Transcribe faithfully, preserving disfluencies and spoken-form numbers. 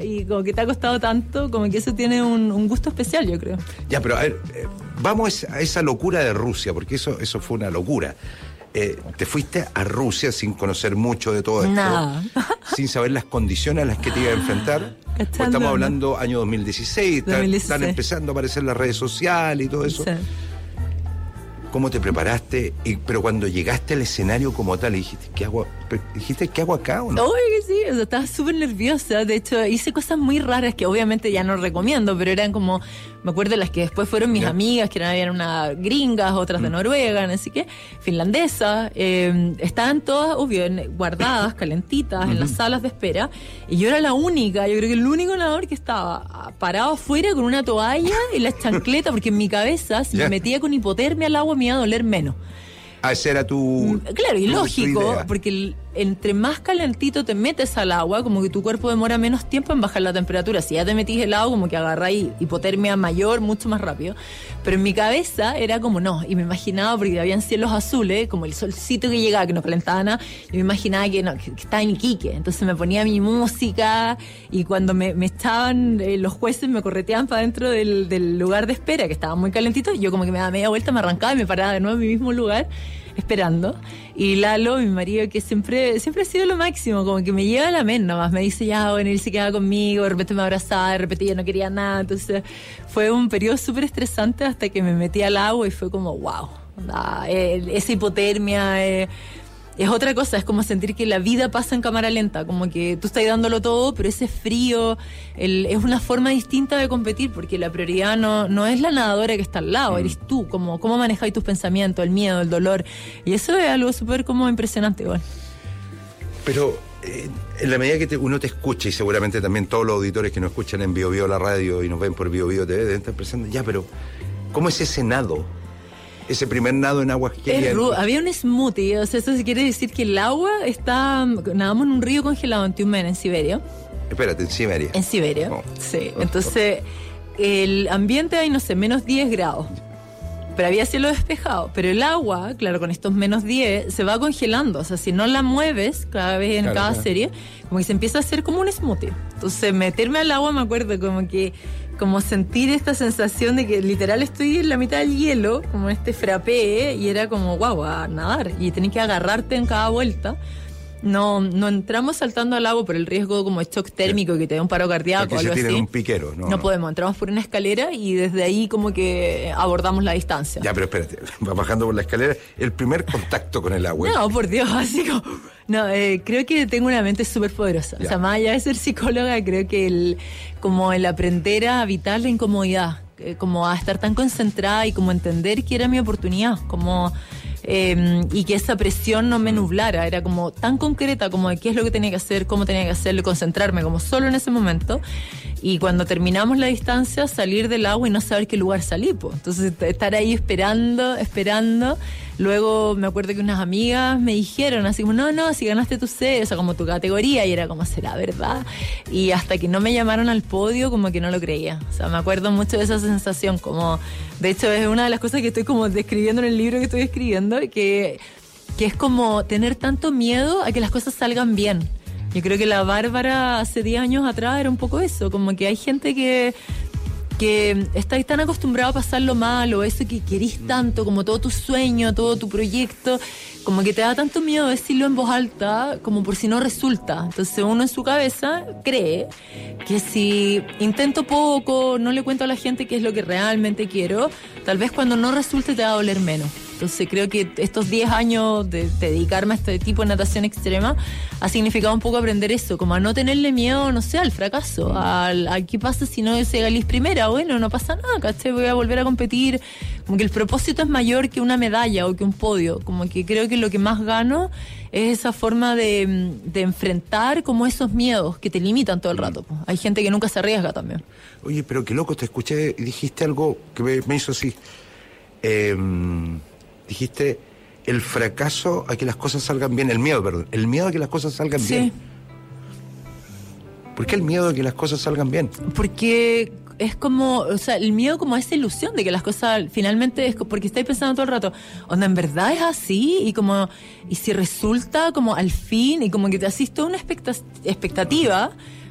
y como que te ha costado tanto, como que eso tiene un, un gusto especial, yo creo. Ya, pero a ver, eh, vamos a esa locura de Rusia, porque eso, eso fue una locura. Eh, te fuiste a Rusia sin conocer mucho de todo esto. Nada. Sin saber las condiciones a las que te ibas a enfrentar. Pues estamos hablando año dos mil dieciséis, dos mil dieciséis. Están empezando a aparecer las redes sociales y todo eso. Sí. ¿Cómo te preparaste? Y, pero cuando llegaste al escenario como tal, dijiste, ¿qué hago, dijiste, ¿qué hago acá o no? Obvio que sí, o sea, estaba súper nerviosa. De hecho, hice cosas muy raras que obviamente ya no recomiendo, pero eran como, me acuerdo las que después fueron mis ¿Ya? amigas, que eran unas gringas, otras de Noruega, así que finlandesas. Eh, estaban todas, obvio, en- guardadas, calentitas, en las salas de espera. Y yo era la única, yo creo que el único nadador que estaba parado afuera con una toalla y la chancleta, porque en mi cabeza, si ¿Ya? me metía con hipotermia al agua, me iba a doler menos. Ah, esa era tu... Claro, y tu- tu lógico, idea. porque el- entre más calentito te metes al agua, como que tu cuerpo demora menos tiempo en bajar la temperatura. Si ya te metís helado, como que agarráis hipotermia mayor mucho más rápido. Pero en mi cabeza era como no, y me imaginaba, porque habían cielos azules, como el solcito que llegaba, que no calentaba nada, y me imaginaba que, no, que, que estaba en Iquique. Entonces me ponía mi música, y cuando me, me echaban, eh, los jueces me correteaban para dentro del, del lugar de espera, que estaba muy calentito, y yo como que me daba media vuelta, me arrancaba y me paraba de nuevo en mi mismo lugar, esperando. Y Lalo, mi marido, que siempre siempre ha sido lo máximo, como que me lleva a la mente nomás, me dice ya, bueno, él se queda conmigo, de repente me abrazaba, de repente ya no quería nada. Entonces fue un periodo súper estresante hasta que me metí al agua y fue como wow, ah, eh, esa hipotermia eh, es otra cosa, es como sentir que la vida pasa en cámara lenta, como que tú estás dándolo todo, pero ese frío el, es una forma distinta de competir, porque la prioridad no, no es la nadadora que está al lado, mm. eres tú, como cómo manejáis tus pensamientos, el miedo, el dolor, y eso es algo súper como impresionante igual. Pero eh, en la medida que te, uno te escucha, y seguramente también todos los auditores que nos escuchan en Bio Bio la radio y nos ven por Bio Bio T V deben estar pensando, ya, pero ¿cómo es ese nado? Ese primer nado en aguas gélidas. Había un smoothie, o sea, eso quiere decir que el agua está... Nadamos en un río congelado en Tiumen, en Siberia. Espérate, en Siberia. En Siberia, oh. sí. Entonces, el ambiente hay, no sé, menos diez grados. Pero había cielo despejado. Pero el agua, claro, con estos menos diez, se va congelando. O sea, si no la mueves cada vez en claro, cada claro. serie, como que se empieza a hacer como un smoothie. Entonces, meterme al agua, me acuerdo, como que... como sentir esta sensación de que literal estoy en la mitad del hielo, como este frappé, y era como, guau, a nadar. Y tenés que agarrarte en cada vuelta. No, no entramos saltando al agua por el riesgo como de shock térmico, que te da un paro cardíaco o algo así. Tienen un piquero, ¿no? No podemos, entramos por una escalera y desde ahí como que abordamos la distancia. Ya, pero espérate, vas bajando por la escalera, el primer contacto con el agua. No, por Dios, así como... No, eh, creo que tengo una mente súper poderosa. Ya. O sea, más allá de ser psicóloga, creo que el como el aprender a evitar la incomodidad, eh, como a estar tan concentrada y como entender que era mi oportunidad, como... Eh, y que esa presión no me nublara, era como tan concreta como de qué es lo que tenía que hacer, cómo tenía que hacerlo, concentrarme como solo en ese momento, y cuando terminamos la distancia salir del agua y no saber qué lugar salir, pues. Entonces estar ahí esperando, esperando, luego me acuerdo que unas amigas me dijeron así como, no, no, si ganaste tu serie, o sea, como tu categoría, y era como, ¿será verdad? Y hasta que no me llamaron al podio como que no lo creía, o sea, me acuerdo mucho de esa sensación, como, de hecho es una de las cosas que estoy como describiendo en el libro que estoy escribiendo, Que, que es como tener tanto miedo a que las cosas salgan bien. Yo creo que la Bárbara hace diez años atrás era un poco eso, como que hay gente que, que estáis tan acostumbrado a pasarlo mal, o eso que querís tanto, como todo tu sueño, todo tu proyecto, como que te da tanto miedo decirlo en voz alta, como por si no resulta. Entonces uno en su cabeza cree que si intento poco, no le cuento a la gente qué es lo que realmente quiero, tal vez cuando no resulte te va a doler menos. Entonces creo que estos diez años de, de dedicarme a este tipo de natación extrema ha significado un poco aprender eso, como a no tenerle miedo, no sé, al fracaso, al, a qué pasa si no se galís primera, bueno, no pasa nada, ¿cachai? Voy a volver a competir, como que el propósito es mayor que una medalla o que un podio, como que creo que lo que más gano es esa forma de, de enfrentar como esos miedos que te limitan todo el rato. Pues. Hay gente que nunca se arriesga también. Oye, pero qué loco, te escuché y dijiste algo que me, me hizo así. Eh... Dijiste el fracaso a que las cosas salgan bien, el miedo, perdón, el miedo a que las cosas salgan sí. bien. ¿Por qué el miedo a que las cosas salgan bien? Porque es como, o sea, el miedo como a esa ilusión de que las cosas finalmente es porque estáis pensando todo el rato, onda, en verdad es así, y como, y si resulta como al fin, y como que te asiste una expectativa,